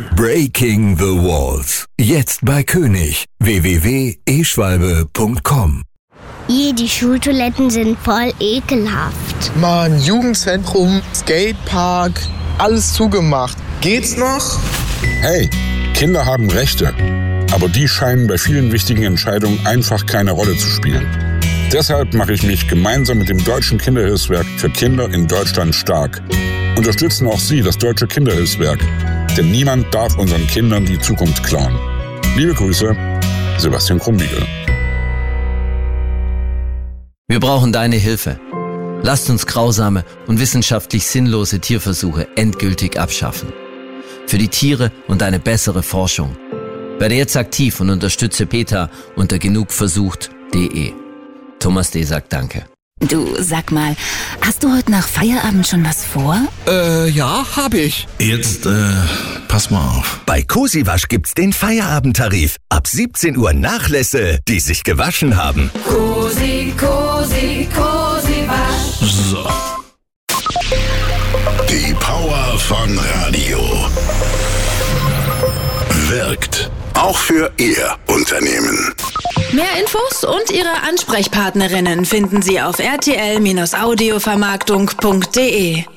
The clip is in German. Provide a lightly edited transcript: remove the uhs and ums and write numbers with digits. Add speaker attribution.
Speaker 1: Breaking the Walls. Jetzt bei König. www.eschwalbe.com.
Speaker 2: Die Schultoiletten sind voll ekelhaft.
Speaker 3: Mann, Jugendzentrum, Skatepark, alles zugemacht. Geht's noch?
Speaker 4: Hey, Kinder haben Rechte. Aber die scheinen bei vielen wichtigen Entscheidungen einfach keine Rolle zu spielen. Deshalb mache ich mich gemeinsam mit dem Deutschen Kinderhilfswerk für Kinder in Deutschland stark. Unterstützen auch Sie das Deutsche Kinderhilfswerk. Denn niemand darf unseren Kindern die Zukunft klauen. Liebe Grüße, Sebastian Krumbiegel.
Speaker 5: Wir brauchen deine Hilfe. Lasst uns grausame und wissenschaftlich sinnlose Tierversuche endgültig abschaffen. Für die Tiere und eine bessere Forschung. Werde jetzt aktiv und unterstütze PETA unter genugversucht.de. Thomas D. sagt Danke.
Speaker 6: Du, sag mal, hast du heute nach Feierabend schon was vor?
Speaker 7: Ja, habe ich.
Speaker 8: Jetzt, pass mal auf.
Speaker 9: Bei Cosiwasch gibt's den Feierabendtarif. Ab 17 Uhr Nachlässe, die sich gewaschen haben.
Speaker 10: Cosiwasch.
Speaker 8: So. Die Power von Radio wirkt. Auch für Ihr Unternehmen.
Speaker 10: Mehr Infos und ihre Ansprechpartnerinnen finden Sie auf rtl-audiovermarktung.de.